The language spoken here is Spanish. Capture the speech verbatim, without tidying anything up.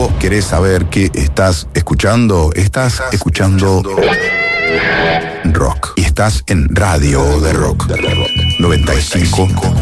algo, querés saber qué estás escuchando, estás, estás escuchando, escuchando rock. Y estás en Radio de Rock noventa y cinco